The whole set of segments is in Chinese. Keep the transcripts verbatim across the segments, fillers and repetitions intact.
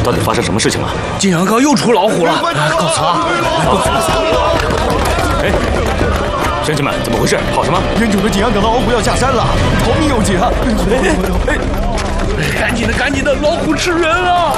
到底发生什么事情了？ 景阳冈又出老虎了！告辞了，告辞了。 哎，乡亲们，怎么回事？跑什么？ 远处的景阳冈的老虎要下山了，逃命要紧啊！ 哎，赶紧的，赶紧的，老虎吃人了！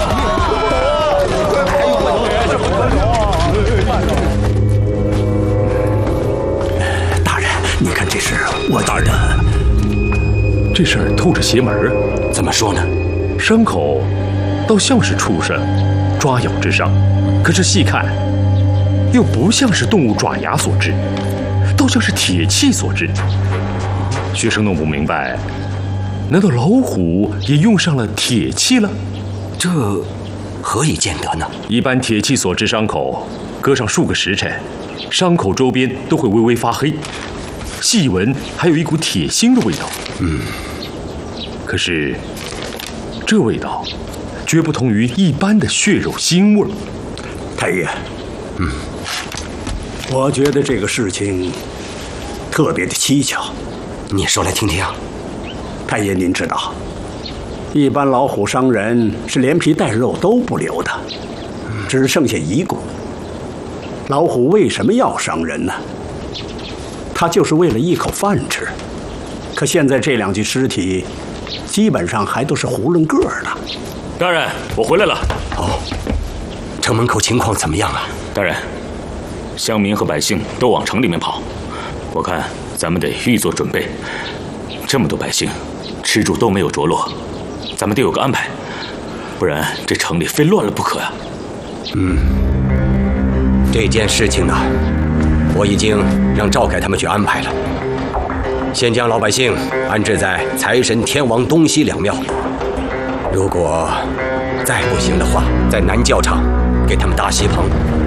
大人，你看这是我大人。 这事儿透着邪门啊！ 怎么说呢？ 伤口倒像是畜生抓咬之伤，可是细看，又不像是动物爪牙所致，倒像是铁器所致。学生弄不明白，难道老虎也用上了铁器了？ 这何以见得呢？ 一般铁器所致伤口，搁上数个时辰，伤口周边都会微微发黑，细闻还有一股铁腥的味道。 嗯， 可是这味道绝不同于一般的血肉腥味。 太爷，嗯，我觉得这个事情特别的蹊跷。你说来听听。太爷，您知道，一般老虎伤人是连皮带肉都不留的，只剩下遗骨。老虎为什么要伤人呢？它就是为了一口饭吃。可现在这两具尸体基本上还都是囫囵个儿的。 大人，我回来了。 哦，城门口情况怎么样啊？ 大人，乡民和百姓都往城里面跑，我看咱们得预做准备。这么多百姓，吃住都没有着落，咱们得有个安排，不然这城里非乱了不可呀。 嗯，这件事情呢，我已经让赵凯他们去安排了。先将老百姓安置在财神、天王东西两庙，如果再不行的话，在南教场给他们搭席棚。